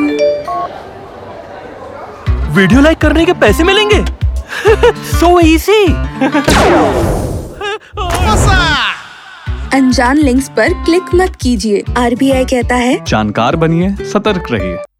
Video like करने के पैसे मिलेंगे। So easy. अनजान लिंक्स पर क्लिक मत कीजिए। RBI कहता है जानकार बनिए, सतर्क रहिए।